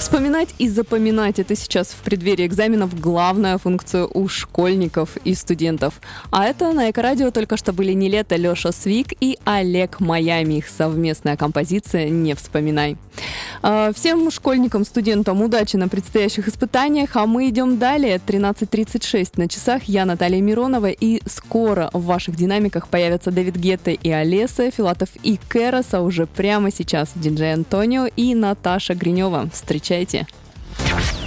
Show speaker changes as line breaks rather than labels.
Вспоминать и запоминать — это сейчас в преддверии экзаменов главная функция у школьников и студентов. А это на Эко-радио только что были Нилетто, Леша Свик и Олег Майами. Их совместная композиция «Не вспоминай». Всем школьникам, студентам удачи на предстоящих испытаниях, а мы идем далее. 13:36 на часах. Я Наталья Миронова, и скоро в ваших динамиках появятся Дэвид Гетта и Олеса, Филатов и Кэрос, а уже прямо сейчас диджей Антонио и Наташа Гринева. Встречайте!